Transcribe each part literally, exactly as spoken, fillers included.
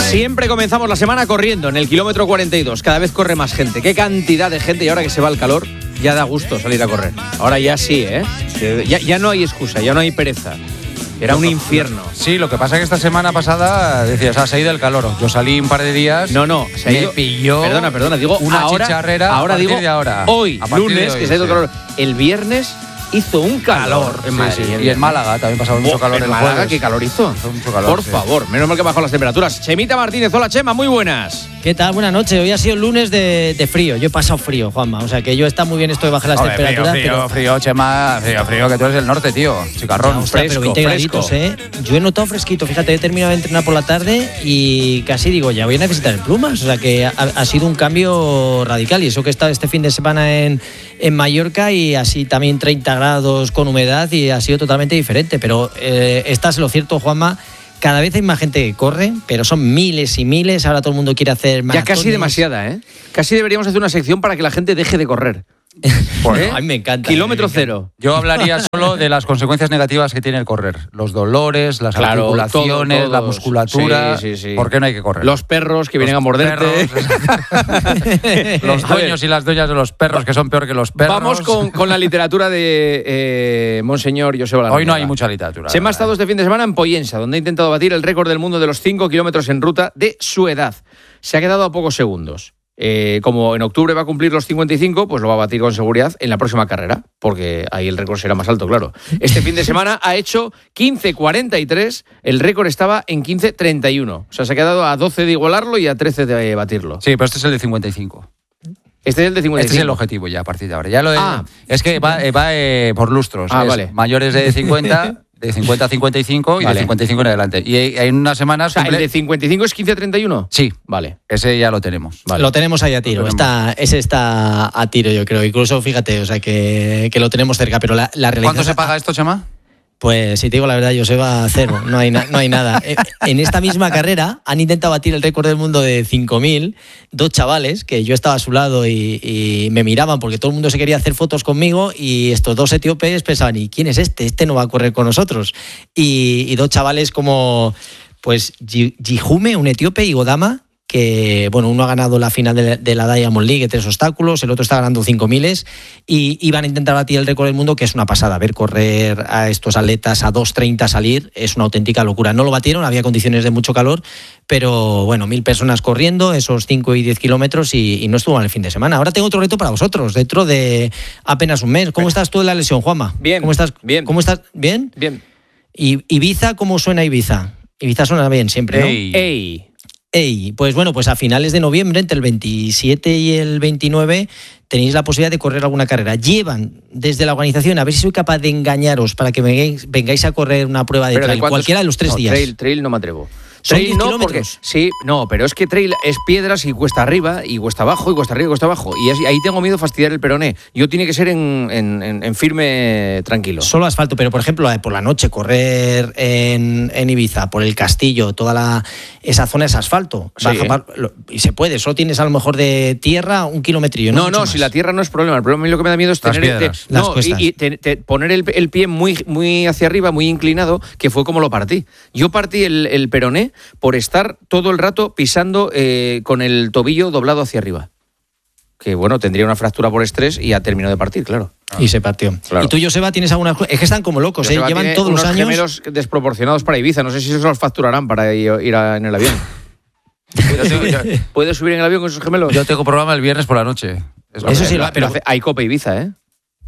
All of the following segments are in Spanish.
Siempre comenzamos la semana corriendo en el kilómetro cuarenta y dos. Cada vez corre más gente. Qué cantidad de gente. Y ahora que se va el calor, ya da gusto salir a correr. Ahora ya sí, ¿eh? Ya, ya no hay excusa, ya no hay pereza. Era un infierno. Sí, lo que pasa es que esta semana pasada decías, ah, se ha ido el calor. Yo salí un par de días. No, no, se ha ido. Me pilló. Perdona, perdona, digo una ahora, chicharrera. Ahora a partir digo de ahora. Hoy, lunes, hoy, que se ha ido el sí. calor. El viernes hizo un calor, calor en Madrid. Sí, sí. Y en Málaga también pasaba mucho oh, calor en el Málaga, jueves. ¿qué calor hizo? Hizo mucho calor. Por sí. favor, menos mal que bajó las temperaturas. Chemita Martínez, hola Chema, muy buenas. ¿Qué tal? Buenas noches. Hoy ha sido lunes de, de frío. Yo he pasado frío, Juanma. O sea que yo está muy bien esto de bajar las Joder, temperaturas. Frío, frío, pero... frío, Chema, frío, frío, que tú eres del norte, tío. Chicarrón. Ostras, fresco, pero veinte graditos, ¿eh? Yo he notado fresquito. Fíjate, he terminado de entrenar por la tarde y casi digo, ya voy a necesitar el plumas. O sea que ha, ha sido un cambio radical. Y eso que he estado este fin de semana en, en Mallorca y así también treinta grados con humedad y ha sido totalmente diferente. Pero eh, estás en lo cierto, Juanma. Cada vez hay más gente que corre, pero son miles y miles. Ahora todo el mundo quiere hacer maratones. Ya casi demasiada, ¿eh? Casi deberíamos hacer una sección para que la gente deje de correr. Bueno, ¿Eh? a mí me encanta. Kilómetro me encanta. cero. Yo hablaría solo de las consecuencias negativas que tiene el correr. Los dolores, las Claro, articulaciones, todo, la todos. musculatura. Sí, sí, sí. ¿Por qué no hay que correr? Los perros que Los vienen a morderte. perros, los A ver. dueños y las dueñas de los perros, que son peor que los perros. Vamos con, con la literatura de eh, Monseñor Joseba Larrañaga. Hoy no hay mucha literatura. Chema ha estado este fin de semana en Pollensa, donde ha intentado batir el récord del mundo de los cinco kilómetros en ruta de su edad. Se ha quedado a pocos segundos. Eh, como en octubre va a cumplir los cincuenta y cinco, pues lo va a batir con seguridad en la próxima carrera, porque ahí el récord será más alto, claro. Este fin de semana ha hecho quince cuarenta y tres, el récord estaba en quince treinta y uno. O sea, se ha quedado a doce de igualarlo y a trece de batirlo. Sí, pero este es el de cincuenta y cinco. Este es el de cincuenta y cinco. Este es el objetivo ya a partir de ahora. Ya lo de, Ah. Es que va, eh, va eh, por lustros. Ah, Es vale. Mayores de cincuenta, de cincuenta a cincuenta y cinco y Vale. de cincuenta y cinco en adelante. Y hay, hay unas semanas... O sea, cumple- el de cincuenta y cinco es quince treinta y uno. Sí, Vale. ese ya lo tenemos. Vale. Lo tenemos ahí a tiro, Lo está, ese está a tiro yo creo, incluso fíjate, o sea que, que lo tenemos cerca, pero la, la realidad... ¿Cuánto se paga esto, Chema? Pues si te digo la verdad, Joseba, cero, no hay, na- no hay nada. Eh, En esta misma carrera han intentado batir el récord del mundo de cinco mil, dos chavales, que yo estaba a su lado y, y me miraban porque todo el mundo se quería hacer fotos conmigo y estos dos etíopes pensaban, ¿y quién es este? Este no va a correr con nosotros. Y, y dos chavales como pues Ji- Jihume, un etíope, y Godama, que bueno, uno ha ganado la final de, de la Diamond League, tres obstáculos, el otro está ganando cinco miles y iban a intentar batir el récord del mundo, que es una pasada. Ver correr a estos atletas a dos treinta salir es una auténtica locura. No lo batieron, había condiciones de mucho calor, pero bueno, mil personas corriendo esos cinco y diez kilómetros y, y no estuvo mal el fin de semana. Ahora tengo otro reto para vosotros, dentro de apenas un mes. ¿Cómo estás tú de la lesión, Juanma? Bien, ¿Cómo estás? bien. ¿Cómo estás? ¿Bien? Bien. ¿Y Ibiza, cómo suena Ibiza? Ibiza suena bien siempre, ¿no? Ey. Ey. Ey, pues bueno, pues a finales de noviembre, entre el veintisiete y el veintinueve, tenéis la posibilidad de correr alguna carrera. Llevan desde la organización, a ver si soy capaz de engañaros para que vengáis, vengáis a correr una prueba de Pero trail, cuántos- cualquiera de los tres no, días. Trail, trail no me atrevo. Son Trail diez no, porque kilómetros. sí, no, pero es que trail es piedras y cuesta arriba y cuesta abajo y cuesta arriba y cuesta abajo y es- ahí tengo miedo de fastidiar el peroné. Yo tiene que ser en, en- en- en firme, tranquilo. Solo asfalto, pero por ejemplo, la de por la noche correr en, en Ibiza, por el castillo, toda la, esa zona es asfalto. Sí. Baja par- lo- y se puede, solo tienes a lo mejor de tierra un kilometrillo. No, No, Mucho no, más. si la tierra no es problema. El problema a mí lo que me da miedo es Las tener te- piedras. Las no, cuestas. y, y te- te- poner el, el pie muy, muy hacia arriba, muy inclinado, que fue como lo partí. Yo partí el, el peroné por estar todo el rato pisando eh, con el tobillo doblado hacia arriba. Que bueno, tendría una fractura por estrés y ha terminado de partir, claro. Y se partió. Claro. Y tú, Joseba, tienes alguna... Es que están como locos, ¿eh? Joseba Llevan tiene todos los unos años... gemelos desproporcionados para Ibiza. No sé si esos los facturarán para ir, ir a- en el avión. ¿Puedes, ¿Puedes subir en el avión con esos gemelos? Yo tengo programa el viernes por la noche. Es lo Eso que- sí, Lo- lo- pero- lo hace- hay Copa Ibiza, ¿eh?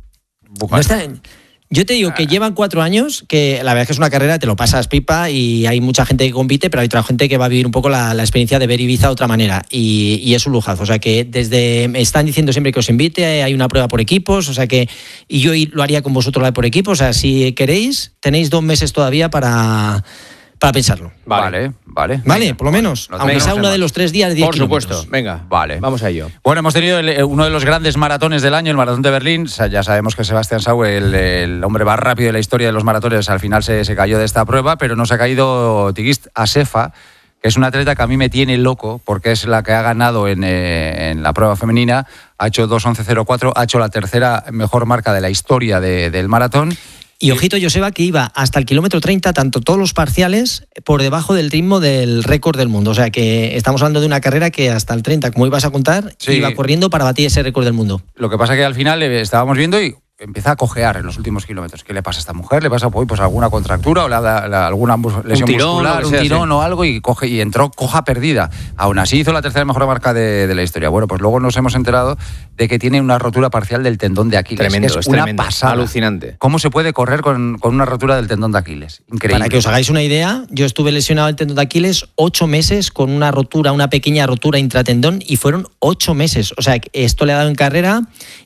No está- Yo te digo que llevan cuatro años, que la verdad es que es una carrera, te lo pasas pipa y hay mucha gente que compite, pero hay otra gente que va a vivir un poco la, la experiencia de ver Ibiza de otra manera y, y es un lujazo. O sea que desde me están diciendo siempre que os invite, hay una prueba por equipos, o sea que y yo lo haría con vosotros la de por equipos. O sea, si queréis, tenéis dos meses todavía para, para pensarlo. Vale, vale. Vale, Venga, por lo menos, lo aunque tenemos sea en uno de mano. los tres días de diez Por kilómetros. supuesto. Venga, Vale. vamos a ello. Bueno, hemos tenido el- uno de los grandes maratones del año, el Maratón de Berlín. O sea, ya sabemos que Sebastián Saue, el, el hombre más rápido de la historia de los maratones, al final se, se cayó de esta prueba, pero no se ha caído Tigist Assefa, que es una atleta que a mí me tiene loco, porque es la que ha ganado en, eh, en la prueba femenina, ha hecho dos once cero cuatro, ha hecho la tercera mejor marca de la historia de- del maratón. Y ojito, Joseba, que iba hasta el kilómetro treinta, tanto todos los parciales, por debajo del ritmo del récord del mundo. O sea que estamos hablando de una carrera que hasta el treinta, como ibas a contar, sí, iba corriendo para batir ese récord del mundo. Lo que pasa es que al final estábamos viendo y empieza a cojear en los últimos kilómetros. ¿Qué le pasa a esta mujer? ¿Le pasa pues alguna contractura o le da, la, alguna lesión un tirón, muscular, un sea, tirón sí. o algo? Y coge y entró coja perdida. Aún así hizo la tercera mejor marca de, de la historia. Bueno, pues luego nos hemos enterado de que tiene una rotura parcial del tendón de Aquiles. Tremendo, es, es una tremendo, pasada. Alucinante. ¿Cómo se puede correr con, con una rotura del tendón de Aquiles? Increíble. Para que os hagáis una idea, yo estuve lesionado el tendón de Aquiles ocho meses con una rotura, una pequeña rotura intratendón, y fueron ocho meses. O sea, esto le ha dado en carrera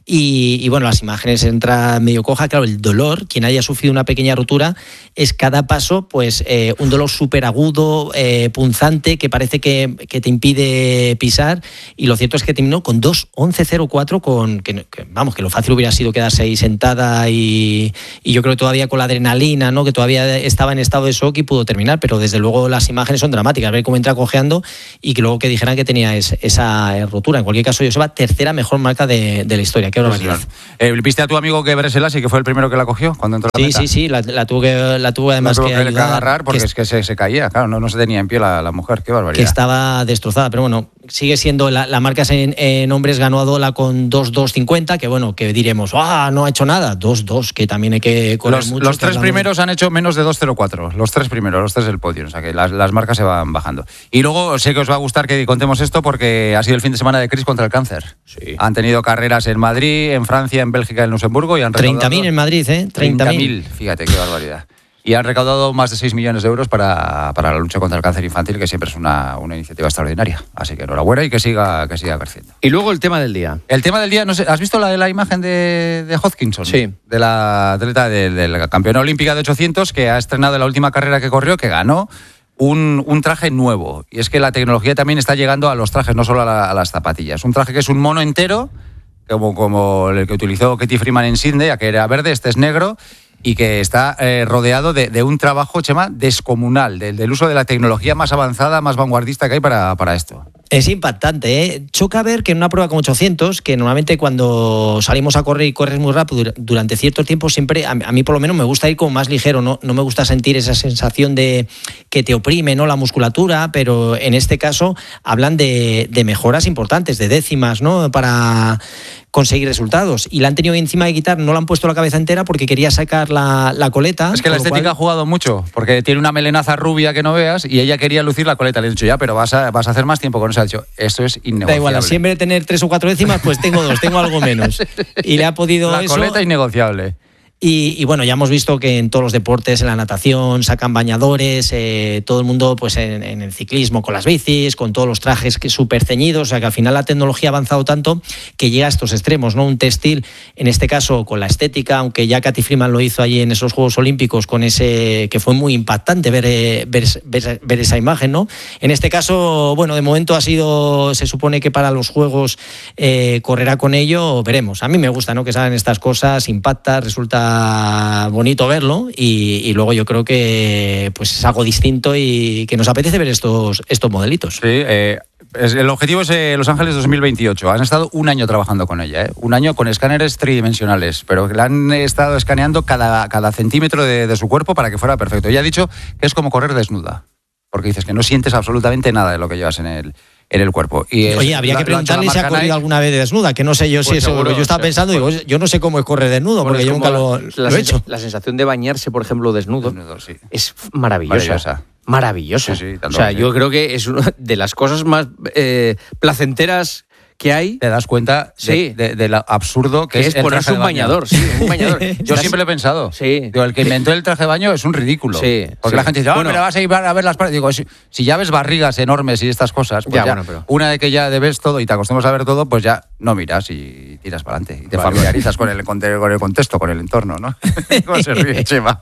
y, y bueno, las imágenes entra medio coja. Claro, el dolor, quien haya sufrido una pequeña rotura, es cada paso pues eh, un dolor súper agudo, eh, punzante, que parece que, que te impide pisar, y lo cierto es que terminó con dos once cero cuatro, con que, que, vamos, que lo fácil hubiera sido quedarse ahí sentada y, y yo creo que todavía con la adrenalina, ¿no?, que todavía estaba en estado de shock y pudo terminar, pero desde luego las imágenes son dramáticas, ver cómo entra cojeando y que luego que dijeran que tenía es, esa rotura. En cualquier caso, Joseba, tercera mejor marca de, de la historia. Qué barbaridad. Eh, ¿Viste a tu amigo Gebre Selassie, que fue el primero que la cogió cuando entró a la Sí, meta? sí, sí, la, la tuve, la tuve además la tuvo que, que, ayudar, que agarrar porque que, es que se, se caía, claro, no, no se tenía en pie la, la mujer, qué barbaridad. Que estaba destrozada, pero bueno, sigue siendo la, la marca en, en hombres, ganó a Dola con dos dos cincuenta, que bueno, que diremos, ah, no ha hecho nada, dos dos, que también hay que correr los, mucho. Los tres primeros han hecho menos de dos cero cuatro, los tres primeros, los tres del podio, o sea que las, las marcas se van bajando. Y luego sé que os va a gustar que contemos esto porque ha sido el fin de semana de Chris contra el cáncer. Sí. Han tenido carreras en Madrid, en Francia, en Bélgica, en Luxemburgo y han recaudado treinta mil en Madrid, ¿eh? treinta mil, fíjate qué barbaridad. Y han recaudado más de seis millones de euros para, para la lucha contra el cáncer infantil, que siempre es una, una iniciativa extraordinaria. Así que enhorabuena y que siga, que siga creciendo. Y luego el tema del día. El tema del día, no sé, ¿has visto la, la imagen de, de Hodgkinson? Sí. De la atleta de, de la campeona olímpica de ochocientos, que ha estrenado la última carrera que corrió, que ganó un, un traje nuevo. Y es que la tecnología también está llegando a los trajes, no solo a, la, a las zapatillas. Un traje que es un mono entero, como, como el que utilizó Katie Freeman en Sydney, que era verde, este es negro, y que está eh, rodeado de, de un trabajo, Chema, descomunal, de, del uso de la tecnología más avanzada, más vanguardista que hay para, para esto. Es impactante, ¿eh? Choca ver que en una prueba como ochocientos, que normalmente cuando salimos a correr y corres muy rápido durante cierto tiempo, siempre, a mí por lo menos me gusta ir como más ligero, no, no me gusta sentir esa sensación de que te oprime, ¿no?, la musculatura, pero en este caso hablan de, de mejoras importantes, de décimas, ¿no?, para conseguir resultados. Y la han tenido encima de quitar, no la han puesto la cabeza entera porque quería sacar la, la coleta. Es que la estética cual... ha jugado mucho, porque tiene una melenaza rubia que no veas y ella quería lucir la coleta. Le he dicho, ya, pero vas a, vas a hacer más tiempo con eso. Ha dicho, esto es innegociable. Da igual, si en vez de tener tres o cuatro décimas, pues tengo dos, tengo algo menos. Y le ha podido la eso... coleta innegociable. Y, y bueno, ya hemos visto que en todos los deportes, en la natación, sacan bañadores, eh, todo el mundo pues en, en el ciclismo con las bicis, con todos los trajes que súper ceñidos, o sea que al final la tecnología ha avanzado tanto que llega a estos extremos, ¿no? Un textil, en este caso con la estética, aunque ya Katie Freeman lo hizo allí en esos Juegos Olímpicos, con ese que fue muy impactante ver, eh, ver, ver, ver esa imagen, ¿no? En este caso, bueno, de momento ha sido, se supone que para los Juegos eh, correrá con ello, veremos. A mí me gusta, ¿no?, que salgan estas cosas, impacta, resulta bonito verlo y, y luego yo creo que pues es algo distinto y que nos apetece ver estos, estos modelitos. Sí, eh, es, el objetivo es eh, Los Ángeles dos mil veintiocho. Han estado un año trabajando con ella, ¿eh? Un año con escáneres tridimensionales, pero la han estado escaneando cada, cada centímetro de, de su cuerpo para que fuera perfecto. Ella ha dicho que es como correr desnuda, porque dices que no sientes absolutamente nada de lo que llevas en el en el cuerpo. Y es, Oye, habría la, que preguntarle si ha corrido Nike alguna vez de desnuda, que no sé yo pues si eso, seguro, yo estaba o sea, pensando, pues, digo, yo no sé cómo es correr desnudo, porque yo nunca lo, la, lo he hecho. La sensación de bañarse, por ejemplo, desnudo, desnudo sí. es maravillosa. Maravillosa. Maravillosa. Sí, sí, o sea, yo creo que es una de las cosas más eh, placenteras que hay. Te das cuenta sí. de, de, de lo absurdo que, que es, es ponerse un bañador. Sí, un bañador. Yo siempre lo he pensado. Sí. Digo, el que inventó el traje de baño es un ridículo. Sí, porque sí. la gente dice, oh, bueno, pero vas a ir a ver las partes. Digo, si, si ya ves barrigas enormes y estas cosas, pues ya, ya, bueno, pero... una de que ya ves todo y te acostumbras a ver todo, pues ya no miras y tiras para adelante. Y te vale, familiarizas vale. Con, el, con el contexto, con el entorno, ¿no? ¿Cómo se ríe, Chema?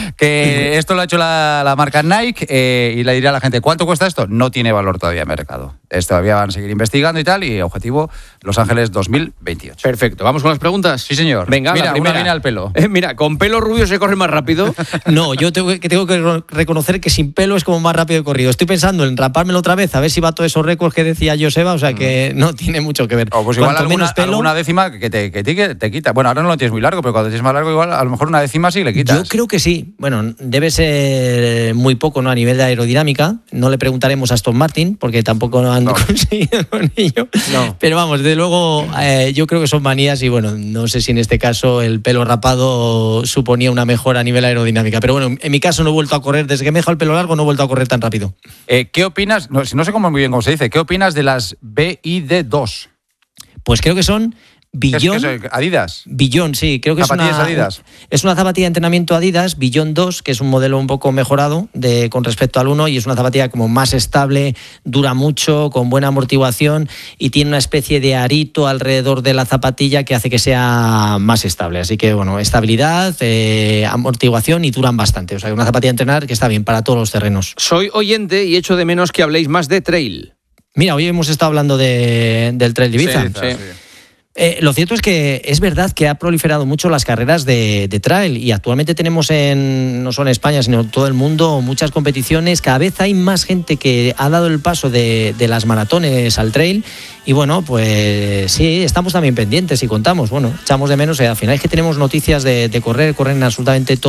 Que esto lo ha hecho la, la marca Nike eh, y le diré a la gente, ¿cuánto cuesta esto? No tiene valor todavía en mercado. Es, todavía van a seguir investigando y tal, y objetivo Los Ángeles dos mil veintiocho. Perfecto, ¿vamos con las preguntas? Sí, señor. Venga, mira, la primera. una viene al pelo. Eh, mira, con pelo rubio se corre más rápido. No, yo tengo que, tengo que reconocer que sin pelo es como más rápido de corrido. Estoy pensando en rapármelo otra vez, a ver si va todos esos récords que decía Joseba, o sea que no tiene mucho que ver. O pues igual Cuanto alguna, menos pelo, alguna décima que te, que te, te quita. Bueno, ahora no lo tienes muy largo, pero cuando tienes más largo, igual a lo mejor una décima sí le quitas. yo creo que sí. Bueno, debe ser muy poco, ¿no? A nivel de aerodinámica. No le preguntaremos a Aston Martin, porque tampoco lo han no. conseguido con ello. No. Pero vamos, desde luego, eh, yo creo que son manías y bueno, no sé si en este caso el pelo rapado suponía una mejora a nivel aerodinámica. Pero bueno, en mi caso no he vuelto a correr, desde que me he dejado el pelo largo no he vuelto a correr tan rápido. Eh, ¿Qué opinas? No, no sé cómo muy bien cómo se dice. ¿Qué opinas de las B I D dos? Pues creo que son Billón. ¿Qué es, qué es? ¿Adidas? Billón, sí, creo que es ¿Zapatillas una, Adidas? es una zapatilla de entrenamiento Adidas, Billón dos, que es un modelo un poco mejorado de, con respecto al uno, y es una zapatilla como más estable, dura mucho, con buena amortiguación y tiene una especie de arito alrededor de la zapatilla que hace que sea más estable. Así que, bueno, estabilidad, eh, amortiguación y duran bastante. O sea, una zapatilla de entrenar que está bien para todos los terrenos. Soy oyente y echo de menos que habléis más de trail. Mira, hoy hemos estado hablando de, del Trail de Ibiza. Sí, Sí. sí. Eh, lo cierto es que es verdad que ha proliferado mucho las carreras de, de trail y actualmente tenemos en, no solo en España, sino en todo el mundo, muchas competiciones. Cada vez hay más gente que ha dado el paso de, de las maratones al trail y bueno, pues sí, estamos también pendientes y contamos. Bueno, echamos de menos, eh, al final es que tenemos noticias de, de correr, corren absolutamente todo.